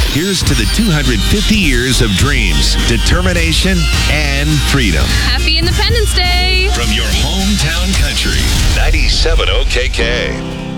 Here's to the 250 years of dreams, determination, and freedom. Happy Independence Day! From your hometown country, 97 OKK.